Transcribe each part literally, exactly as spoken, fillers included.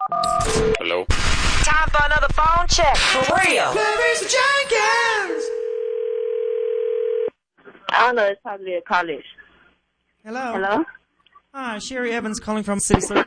Hello? Time for another phone check. For real. Clarice Jenkins. I don't know. It's probably a college. Hello. Hello? Hi, Sherry Evans calling from City Circuit.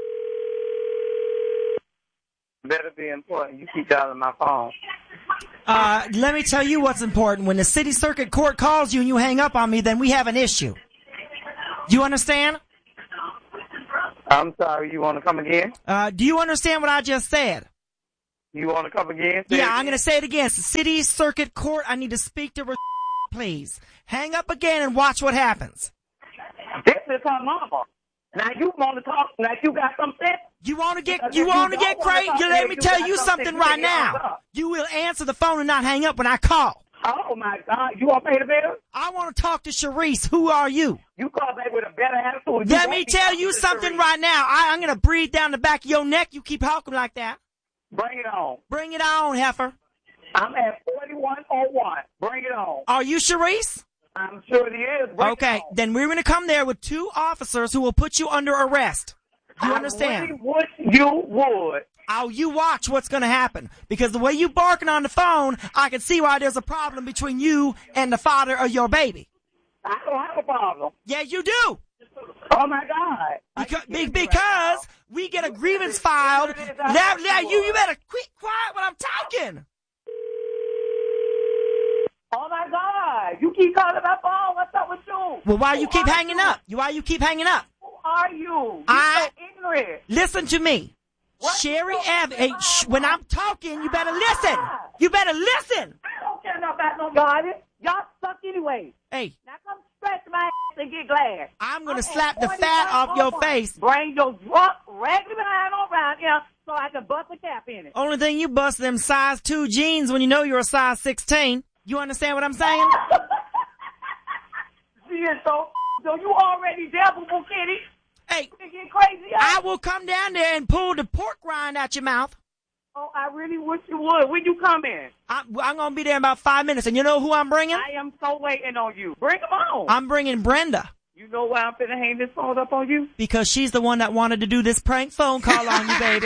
Better be important. You keep dialing my phone. Uh, let me tell you what's important. When the City Circuit Court calls you and you hang up on me, then we have an issue. You understand? I'm sorry. You want to come again? Uh, do you understand what I just said? You want to come again? Say Yeah, it I'm again. going to say it again. It's the City Circuit Court. I need to speak to her, please. Hang up again and watch what happens. This is her mama. Now you want to talk like you got something? You want to get, Because you if want you to get don't wanna crazy? talk You to let me, me you tell got you something something you right can answer. now. You will answer the phone and not hang up when I call. Oh my God! You want to pay the bill? I want to talk to Sharice. Who are you? You call back with a better attitude. Let You me won't be tell talking you to something Sharice. right now. I, I'm going to breathe down the back of your neck. You keep talking like that. Bring it on. Bring it on, heifer. I'm at forty-one oh one. Bring it on. Are you Sharice? I'm sure it is. Bring Okay, it on. then we're going to come there with two officers who will put you under arrest. You I understand? really wish you would. Oh, you watch what's going to happen. Because the way you barking on the phone, I can see why there's a problem between you and the father of your baby. I don't have a problem. Yeah, you do. Oh my God. Because, be- because we get a grievance filed. Now, now you, you better quit quiet when I'm talking. Oh my God. You keep calling my phone. What's up with you? Well, why you Who keep are hanging you? up? You Why you keep hanging up? Who are you? You're I- so ignorant. Listen to me. What? Sherry Evans, hey, shh, when I'm talking, you better listen. You better listen. I don't care nothing about nobody. Y'all suck anyway. Hey, Now come stretch my ass and get glad. I'm going I'm to slap the at fat off your forty-one. face. Bring your drunk, raggedy behind on around here so I can bust a cap in it. Only thing you bust them size two jeans when you know you're a size sixteen. You understand what I'm saying? She is so, so you already devil, kitty. Hey, You get crazy. I will come down there and pull the pork rind out your mouth. Oh, I really wish you would. When you come in, I, I'm going to be there in about five minutes. And you know who I'm bringing? I am so waiting on you. Bring them on. I'm bringing Brenda. You know why I'm finna hang this phone up on you? Because she's the one that wanted to do this prank phone call on you, baby.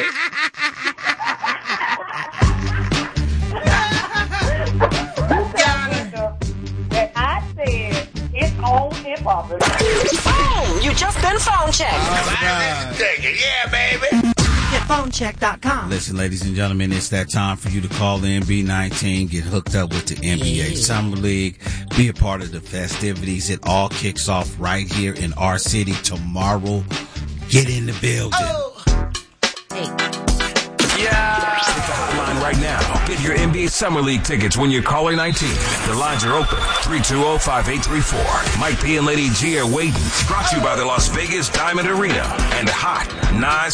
That I said it's on in public. Boom! You just been phone checked. Yeah, baby. Get phone check dot com. Listen, ladies and gentlemen, it's that time for you to call in B nineteen, get hooked up with the N B A Summer League, be a part of the festivities. It all kicks off right here in our city tomorrow. Get in the building. Oh. Yeah. Hit the hotline right now. Get your N B A Summer League tickets when you're caller nineteen. The lines are open. three two zero, five eight three four. Mike P and Lady G are waiting. Brought to you by the Las Vegas Diamond Arena and Hot Nas